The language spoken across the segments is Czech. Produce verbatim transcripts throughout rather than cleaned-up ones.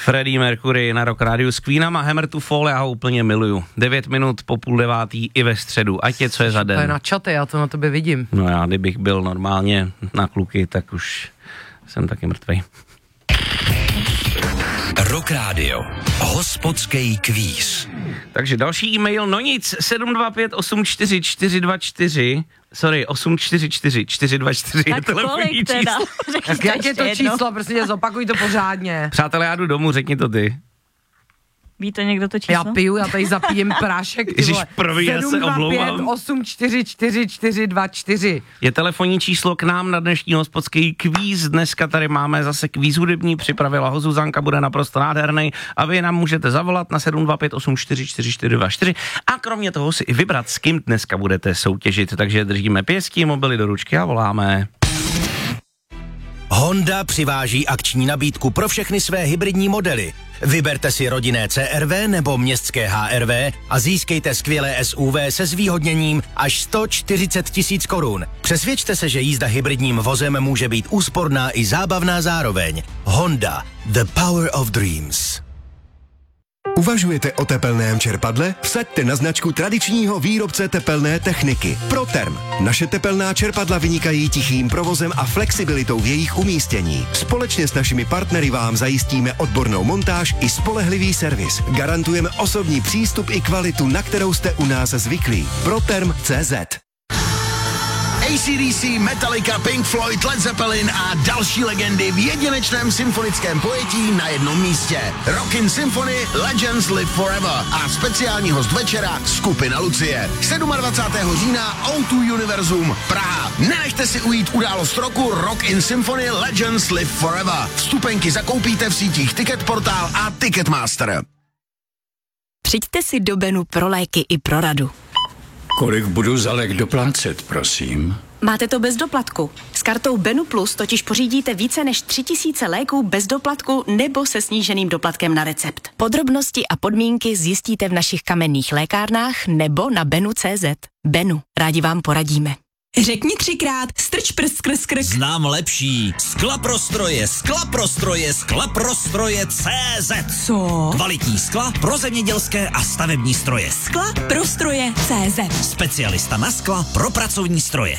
Freddie Mercury na Rock Rádiu s Queenama, Hammer to Fall, já ho úplně miluju. Devět minut po půl devátý i ve středu, ať je co je za den. To je na čate, já to na tebe vidím. No já, kdybych byl normálně na kluky, tak už jsem taky mrtvej. Rock Radio. Hospodský kvíz. Takže další e-mail, no nic, sedm dva pět osm čtyři čtyři dva čtyři, sorry, osm čtyři čtyři čtyři dva čtyři je telefonní číslo. Tak jak je to číslo, prostě zopakuj to pořádně. Přátelé, já jdu domů, řekni to ty. Ví to někdo to číslo? Já piju, já tady zapijem prášek, ty Ježiš, vole. prvý, já se omlouvám. sedm dva pět osm čtyři čtyři čtyři dva čtyři. Je telefonní číslo k nám na dnešní hospodský kvíz. Dneska tady máme zase kvíz hudební, připravila ho Zuzanka, bude naprosto nádherný a vy nám můžete zavolat na sedm dva pět osm čtyři čtyři čtyři dva čtyři a kromě toho si i vybrat, s kým dneska budete soutěžit. Takže držíme pěstí, mobily do ručky a voláme. Honda přiváží akční nabídku pro všechny své hybridní modely. Vyberte si rodinné C R V nebo městské H R V a získejte skvělé S U V se zvýhodněním až sto čtyřicet tisíc korun. Přesvědčte se, že jízda hybridním vozem může být úsporná i zábavná zároveň. Honda, the power of dreams. Uvažujete o tepelném čerpadle? Vsaďte na značku tradičního výrobce tepelné techniky Proterm. Naše tepelná čerpadla vynikají tichým provozem a flexibilitou v jejich umístění. Společně s našimi partnery vám zajistíme odbornou montáž i spolehlivý servis. Garantujeme osobní přístup i kvalitu, na kterou jste u nás zvyklí. Proterm tečka cé zet. A C D C, Metallica, Pink Floyd, Led Zeppelin a další legendy v jedinečném symfonickém pojetí na jednom místě. Rockin' Symphony Legends Live Forever a speciální host večera skupina Lucie. dvacátého sedmého října O dva Univerzum Praha. Nenechte si ujít událost roku Rockin' Symphony Legends Live Forever. Vstupenky zakoupíte v sítích Ticketportál a Ticketmaster. Přijďte si do Benu pro léky i pro radu. Kolik budu za lék doplácet, prosím? Máte to bez doplatku. S kartou Benu Plus totiž pořídíte více než tři tisíce léků bez doplatku nebo se sníženým doplatkem na recept. Podrobnosti a podmínky zjistíte v našich kamenných lékárnách nebo na benu tečka cé zet. Benu, rádi vám poradíme. Řekni třikrát, strč prst skrz krk. Znám lepší. Sklaprostroje, sklaprostroje, sklaprostroje C Z. Co? Kvalitní skla pro zemědělské a stavební stroje. Skla pro stroje C Z. Specialista na skla pro pracovní stroje.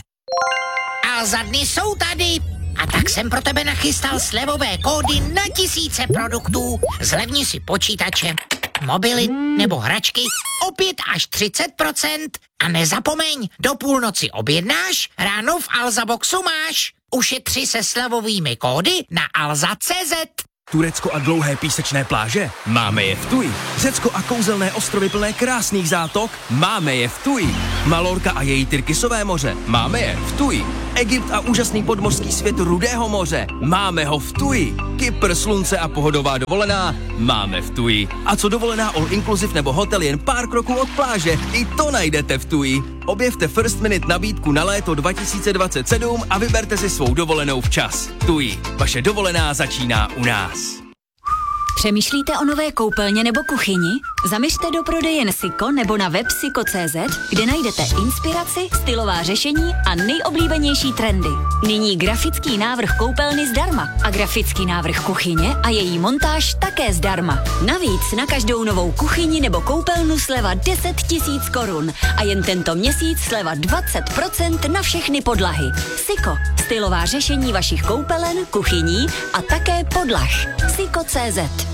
A za dny jsou tady. A tak jsem pro tebe nachystal slevové kódy na tisíce produktů. Zlevni si počítače, mobily nebo hračky o pět až třicet procent. A nezapomeň, do půlnoci objednáš, ráno v Alza Boxu máš. Ušetři se slevovými kódy na alza tečka cé zet. Turecko a dlouhé písečné pláže? Máme je v Tuji. Řecko a kouzelné ostrovy plné krásných zátok? Máme je v Tuji. Malorka a její Tyrkisové moře? Máme je v Tuji. Egypt a úžasný podmořský svět Rudého moře? Máme ho v Tuji. Kypr, slunce a pohodová dovolená? Máme v Tuji. A co dovolená all inclusive nebo hotel jen pár kroků od pláže? I to najdete v Tuji. Objevte First Minute nabídku na léto dva tisíce dvacet sedm a vyberte si svou dovolenou včas. Tuji. Vaše dovolená začíná u nás. Přemýšlíte o nové koupelně nebo kuchyni? Zaměřte do prodejen Siko nebo na web siko tečka cé zet, kde najdete inspiraci, stylová řešení a nejoblíbenější trendy. Nyní grafický návrh koupelny zdarma a grafický návrh kuchyně a její montáž také zdarma. Navíc na každou novou kuchyni nebo koupelnu sleva deset tisíc korun a jen tento měsíc sleva dvacet procent na všechny podlahy. Siko, stylová řešení vašich koupelen, kuchyní a také podlah. siko tečka cé zet.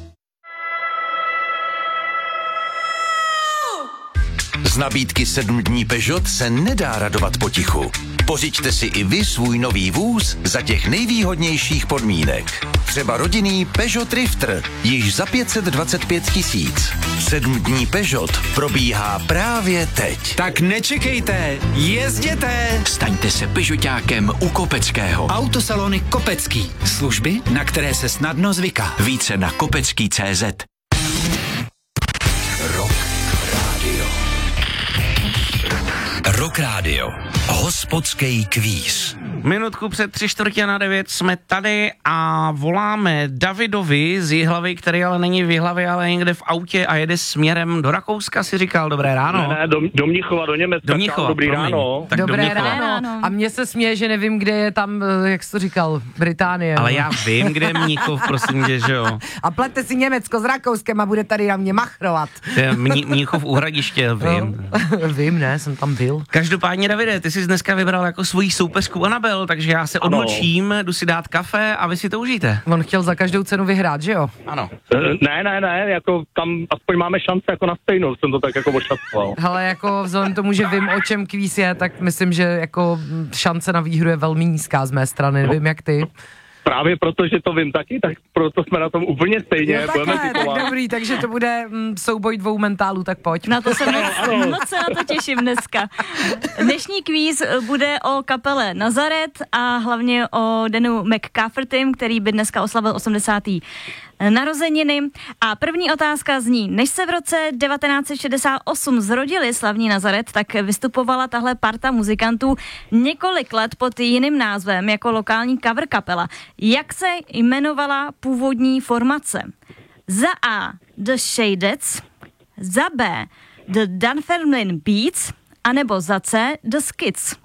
Z nabídky sedm dní Peugeot se nedá radovat potichu. Pořiďte si i vy svůj nový vůz za těch nejvýhodnějších podmínek. Třeba rodinný Peugeot Drifter, již za pět set dvacet pět tisíc. Sedm dní Peugeot probíhá právě teď. Tak nečekejte, jezděte! Staňte se Peugeotákem u Kopeckého. Autosalony Kopecký. Služby, na které se snadno zvyká. Více na kopecký tečka cé zet. Rock Rock Radio. Hospodský kvíz. Minutku před tři čtvrtě na devět jsme tady a voláme Davidovi z Jihlavy, který ale není v Jihlavě, ale někde v autě a jede směrem do Rakouska, si říkal. Dobré ráno. Ne, ne, do, do Mnichova, do Německa. Do Mnichova, Dobrý promiň. ráno. Tak Dobré do Mnichova. ráno. A mně se směje, že nevím, kde je tam, jak jsi to říkal, Británie. Ale já vím, kde je Mnichov, prosím tě, že jo. A plete si Německo s Rakouskem a bude tady na mě machrovat. To je Mni- Mnichov u Hradiště, vím. No, vím, ne, jsem tam byl. Každopádně, Davide, ty jsi dneska vybral jako svoji soupeřku Anabel, takže já se Ano. odmlčím, jdu si dát kafe a vy si to užijte. On chtěl za každou cenu vyhrát, že jo? Ano. Ne, ne, ne, jako tam aspoň máme šance jako na stejnou, jsem to tak jako ošacoval. Hele, jako vzhledem tomu, že vím, o čem kvíz je, tak myslím, že jako šance na výhru je velmi nízká z mé strany, nevím jak ty. Právě proto, že to vím taky, tak proto jsme na tom úplně stejně. Jo, takhle, budeme tak typovat. dobrý, takže to bude mm, souboj dvou mentálů, tak pojď. Na to se moc, moc se na to těším dneska. Dnešní kvíz bude o kapele Nazaret a hlavně o Danu McCaffertym, který by dneska oslavil osmdesátý narozeniny. A první otázka zní, než se v roce devatenáct set šedesát osm zrodili slavní Nazaret, tak vystupovala tahle parta muzikantů několik let pod jiným názvem jako lokální cover kapela. Jak se jmenovala původní formace? Za A. The Shadeds, za B. The Dunfermline Beats, anebo za C. The Skids.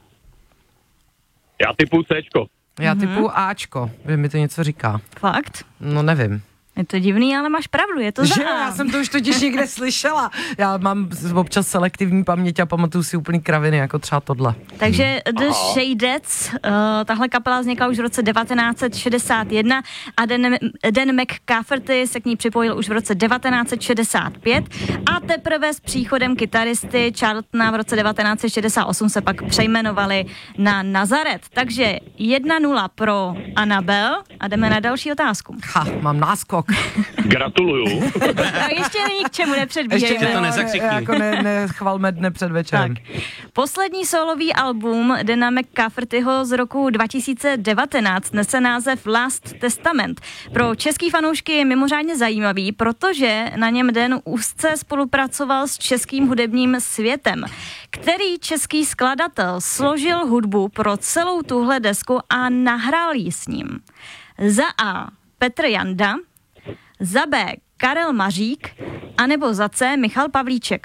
Já typu Cčko. Já typu Ačko, že mi to něco říká. Fakt? No nevím. Je to divný, ale máš pravdu, je to za Že, A. já jsem to už totiž někde slyšela. Já mám občas selektivní paměť a pamatuju si úplný kraviny, jako třeba tohle. Takže The Shadeds, uh, tahle kapela vznikla už v roce devatenáct set šedesát jedna a Dan, Dan McCafferty se k ní připojil už v roce devatenáct set šedesát pět a teprve s příchodem kytaristy Charltona v roce devatenáct set šedesát osm se pak přejmenovali na Nazaret. Takže jedna nula pro Anabel a jdeme na další otázku. Ha, mám náskok. Gratuluju. No ještě není k čemu, nepředbíhejme. Ještě to nezakřikni. Jako ne, nechvalme dne před večerem. Tak. Poslední solový album Dana McCaffertyho z roku dva tisíce devatenáct nese název Last Testament. Pro český fanoušky je mimořádně zajímavý, protože na něm Dan úzce spolupracoval s českým hudebním světem. Který český skladatel složil hudbu pro celou tuhle desku a nahrál ji s ním? Za A. Petr Janda, za B. Karel Mařík, anebo za C. Michal Pavlíček.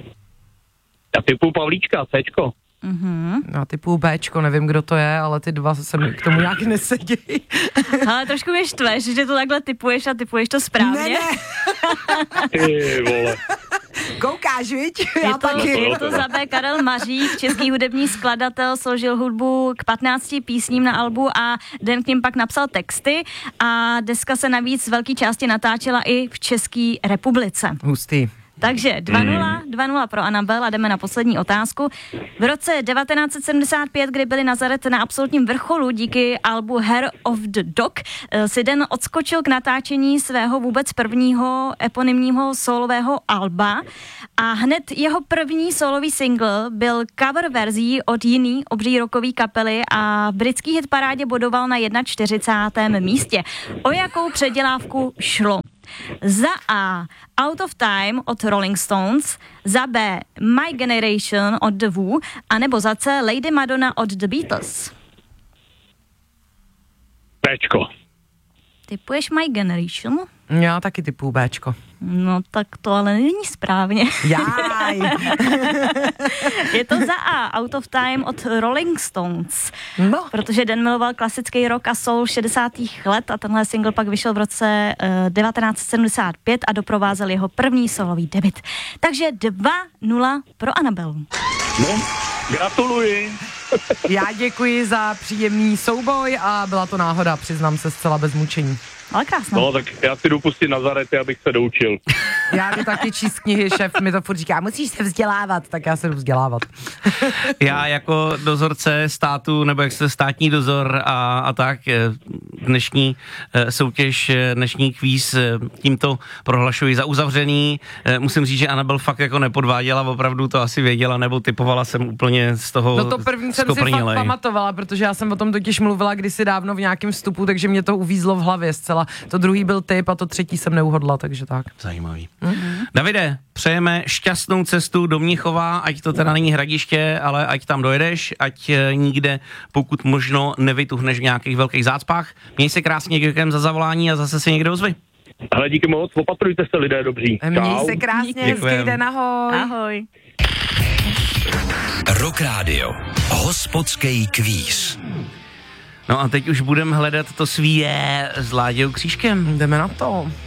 Já typu Pavlíčka, Cčko. Mhm. Já typu Bčko, nevím, kdo to je, ale ty dva se mi k tomu nějak nesedějí. Ale trošku mě štveš, že to takhle typuješ a typuješ to správně. Ne, ne. Ty vole. Koukáš, viď? Já Je to, taky. je to za B. Karel Mařík, český hudební skladatel, složil hudbu k patnácti písním na albu a Den k ním pak napsal texty a deska se navíc z velké části natáčela i v České republice. Hustý. Takže dva nula, dva nula pro Anabel a jdeme na poslední otázku. V roce devatenáct set sedmdesát pět, kdy byli Nazaret na absolutním vrcholu díky albu Hair of the Dog, si Den odskočil k natáčení svého vůbec prvního eponymního solového alba a hned jeho první solový single byl cover verzí od jiný obří rockový kapely a v britský hitparádě bodoval na čtyřicátém prvním místě. O jakou předělávku šlo? Za A. Out of Time od Rolling Stones, za B. My Generation od The Who, anebo za C. Lady Madonna od The Beatles. Cčko. Typuješ My Generation? Já taky typu Bčko. No tak to ale není správně. Jaj. Je to za A. Out of Time od Rolling Stones. No. Protože Dan miloval klasický rock a soul šedesátých let a tenhle single pak vyšel v roce uh, devatenáct set sedmdesát pět a doprovázel jeho první solový debut. Takže dva nula pro Anabel. No, gratuluji. Já děkuji za příjemný souboj a byla to náhoda, přiznám se zcela bez mučení. Ale krásná. No, tak já si jdu pustit Nazarety, abych se doučil. Já jdu taky číst knihy, šéf mi to furt říká, musíš se vzdělávat, tak já se jdu vzdělávat. Já jako dozorce státu, nebo jak se státní dozor a, a tak, dnešní soutěž, dnešní kvíz tímto prohlašuji za uzavřený. Musím říct, že Anabel fakt jako nepodváděla, opravdu to asi věděla, nebo typovala jsem úplně z toho No to první jsem si fakt pamatovala, protože já jsem o tom totiž mluvila kdysi dávno v nějakém vstupu, takže mě to uvízlo v hlavě zcela docela. To druhý byl tip a to třetí jsem neuhodla, takže tak. Zajímavý. Mm-hmm. Davide, přejeme šťastnou cestu do Mnichova, ať to teda není Hradiště, ale ať tam dojedeš, ať nikde, pokud možno, nevytuhneš v nějakých velkých zácpách. Měj se krásně, děkujem za zavolání a zase se někde ozvi. Ale díky moc, opatrujte se lidé dobří. Měj se krásně, hezký den, ahoj. Ahoj. Rock Radio. Hospodský kvíz. No a teď už budeme hledat to svíje s Láďou Křížkem. Jdeme na to.